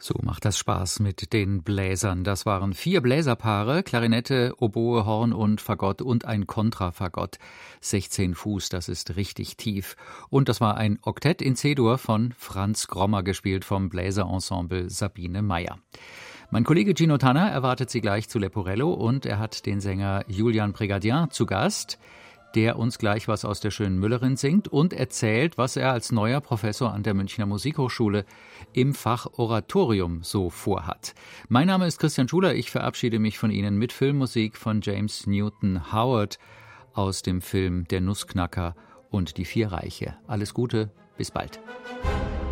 So macht das Spaß mit den Bläsern. Das waren 4 Bläserpaare, Klarinette, Oboe, Horn und Fagott und ein Kontrafagott. 16 Fuß, das ist richtig tief. Und das war ein Oktett in C-Dur von Franz Grommer, gespielt vom Bläserensemble Sabine Meyer. Mein Kollege Gino Tanner erwartet Sie gleich zu Leporello und er hat den Sänger Julian Brigadier zu Gast, der uns gleich was aus der schönen Müllerin singt und erzählt, was er als neuer Professor an der Münchner Musikhochschule im Fach Oratorium so vorhat. Mein Name ist Christian Schuler, ich verabschiede mich von Ihnen mit Filmmusik von James Newton Howard aus dem Film Der Nussknacker und die 4 Reiche. Alles Gute, bis bald.